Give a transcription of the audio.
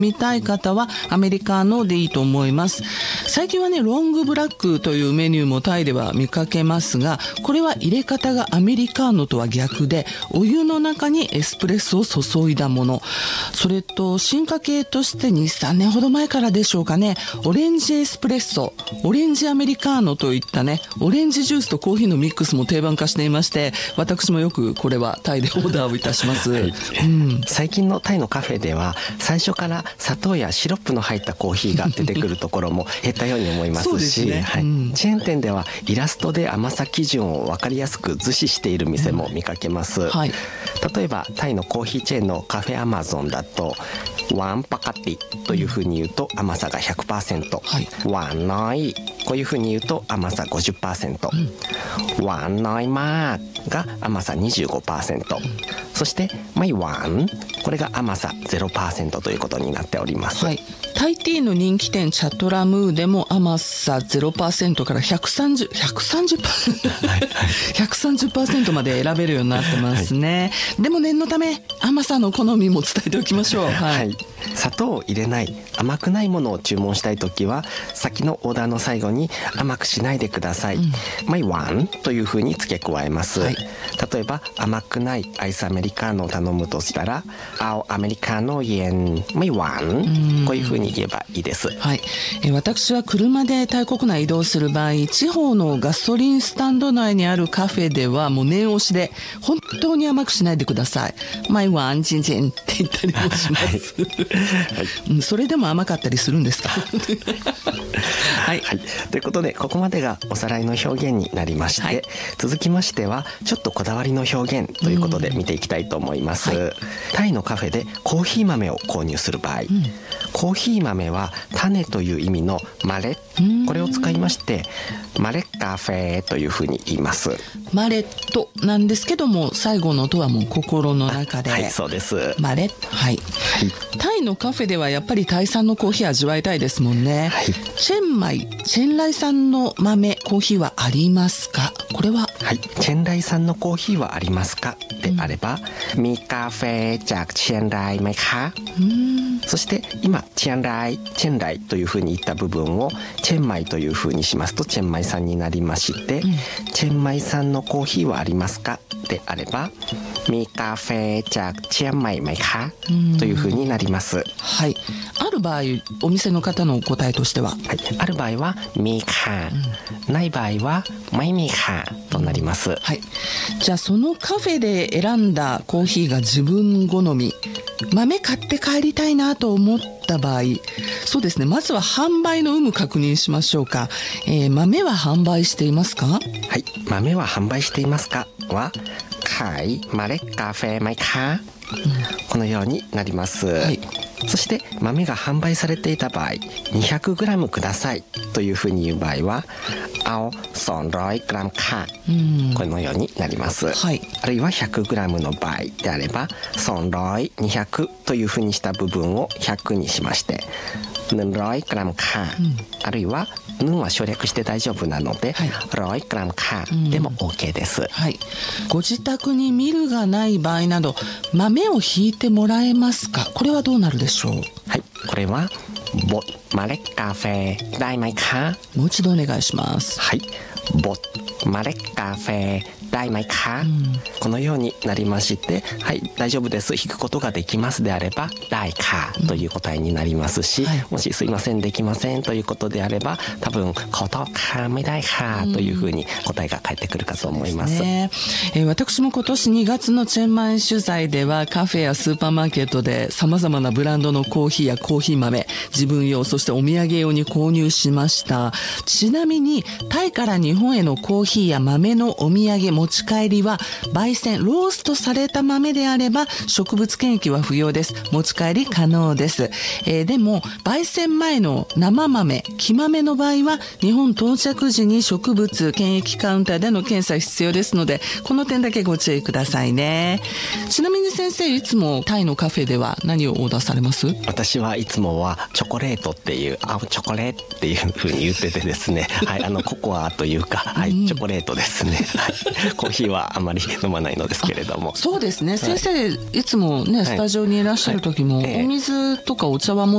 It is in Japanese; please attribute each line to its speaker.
Speaker 1: 見たい方はアメリカノでいいと思います。最近はね、ロングブラックというメニューもタイでは見かけますが、これは入れ方がアメリカーノとは逆で、お湯の中にエスプレッソを注いだもの。それと進化系として2、3年ほど前からでしょうかね、オレンジエスプレッソ、オレンジアメリカーノといったね、オレンジジュースとコーヒーのミックスも定番化していまして、私もよくこれはタイでオーダーをいたします、
Speaker 2: 最近のタイのカフェでは最初から砂糖やシロップの入ったコーヒーが出てくるところも減ったように思いますし、
Speaker 1: そうですね、
Speaker 2: チェーン店ではイラストで甘さ基準を分かりやすく図示している店も見かけます、例えばタイのコーヒーチェーンのカフェアマゾンだとワンパカティというふうに言うと甘さが 100%、ワンノイこういうふうに言うと甘さ 50%、ワンノイマーが甘さ 25%、そしてマイワンこれが甘さ 0% ということになっております、
Speaker 1: タイティーの人気店チャトラムーでも甘さ 0% から 130% まで選べるようになってますね、でも念のため甘さの好みも伝えておきましょう。
Speaker 2: 砂糖を入れない甘くないものを注文したいときは先のオーダーの最後に甘くしないでください、マイワンというふうに付け加えます、例えば甘くないアイスアメリカーノを頼むとしたら青アメリカーノイエンマイワンこういうふうに言えばいいです。
Speaker 1: 私は車でタイ国内移動する場合、地方のガソリンスタンド内にあるカフェではもう念押しで本当に甘くしないでください、マイワンチンチンって言ったりもします、それでも甘かったりするんですか
Speaker 2: ということでここまでがおさらいの表現になりまして、続きましてはちょっとこだわりの表現ということで見ていきたいと思います、タイのカフェでコーヒー豆を購入する場合、コーヒー豆は種という意味のマレこれを使いましてマレカフェというふうに言います。
Speaker 1: マレットなんですけども最後の音はもう心の中で、
Speaker 2: そうです
Speaker 1: マレット、タイのカフェではやっぱりタイ産のコーヒー味わいたいですもんね、チェンマイチェンライ産の豆コーヒーはありますか？これは
Speaker 2: チェンライ産のコーヒーはありますかであれば、ミカフェจากチェンライไหมคะそして今チェンライというふうに言った部分をチェンマイというふうにしますとチェンマイ産になりまして、チェンマイ産のコーヒーはありますかであればミカフェจากチェンマイไหมคะというふうになります。
Speaker 1: ある場合お店の方の答えとしては、
Speaker 2: ある場合はミカ、ない場合はマイミカとなります、
Speaker 1: じゃあそのカフェで選んだコーヒーが自分好み、豆買って帰りたいなと思った場合、そうですね、まずは販売の有無確認しましょうか、豆は販売していますか？
Speaker 2: 豆は販売していますかはขายเมล็ดกาแฟไหมคะこのようになります、そして豆が販売されていた場合 200g くださいというふうに言う場合はเอา200g ค่ะこのようになります、あるいは 100g の場合であれば200、200というふうにした部分を100にしまして100g ค่ะあるいはヌンは省略して大丈夫なので、100g かでも OK です、
Speaker 1: ご自宅にミルがない場合など豆をひいてもらえますか？これはどうなるでしょう？
Speaker 2: これはบดเมล็ดกาแฟได้ไหมคะ
Speaker 1: もう一度お願いします。
Speaker 2: บดเมล็ดกาแฟได้ไหมคะこのようになりまして、大丈夫です引くことができますであればได้ค่ะという答えになりますし、もしすいませんできませんということであれば多分ขอโทษค่ะไม่ได้ค่ะというふうに答えが返ってくるかと思います、
Speaker 1: 私も今年2月のチェンマイ取材ではカフェやスーパーマーケットでさまざまなブランドのコーヒーやコーヒー豆自分用そしてお土産用に購入しました。ちなみにタイから日本へのコーヒーや豆のお土産持ち帰りは焙煎ローストされた豆であれば植物検疫は不要です。持ち帰り可能です、でも焙煎前の生豆生豆の場合は日本到着時に植物検疫カウンターでの検査必要ですのでこの点だけご注意くださいね。ちなみに先生いつもタイのカフェでは何をオーダーされます？
Speaker 2: 私はいつもはチョコレートっていうチョコレートっていうふうに言っててですねココアというか、チョコレートですね、コーヒーはあまり飲まないのですけれども。
Speaker 1: そうですね、先生いつもねスタジオにいらっしゃる時も、お水とかお茶は持